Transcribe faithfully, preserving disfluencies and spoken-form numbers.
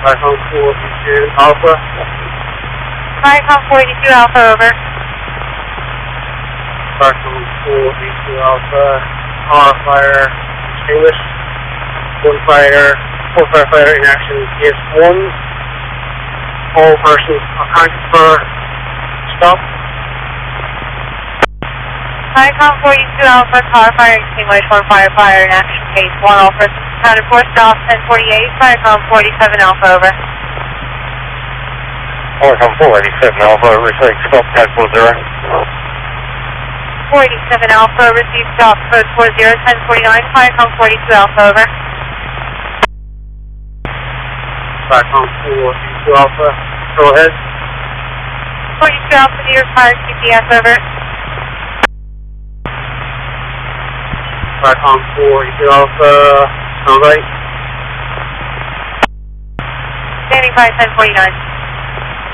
Vicom forty-two Alpha. Vicom forty-two Alpha, over. Vicom forty-two Alpha, R fire extinguished. One fighter, four firefighter in action is one. All persons accounted for. Stop. Vicom forty-two Alpha, car fire extinguished, one firefighter in action, case one, all persons accounted for, stop, ten forty-eight, Vicom forty-seven Alpha, over. Vicom forty-seven Alpha, received stop, ten forty. forty-seven Alpha, received stop, code four zero, ten forty-nine, Vicom forty-two Alpha, over. Vicom forty-two Alpha, go ahead. forty-two Alpha, do you require C P S, over? Vicom forty-two Alpha, sound right. Standing by ten forty-nine.